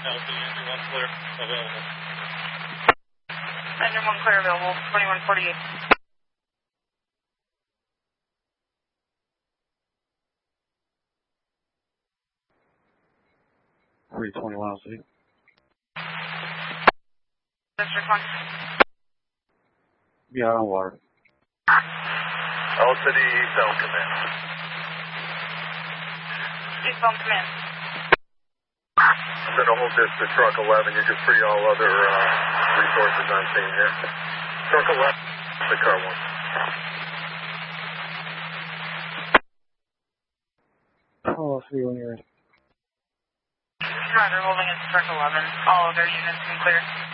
Engine 1 clear, available. Engine 1 clear, available, 2148. 320 miles a day. District 1. Yeah, on water. All City Eastbound Command. Eastbound Command. I'm going to hold this to Truck 11. You can free all other resources on scene here. Truck 11, the car 1. Oh, I'll see you when you're ready. Roger, holding at Truck 11. All other units can clear.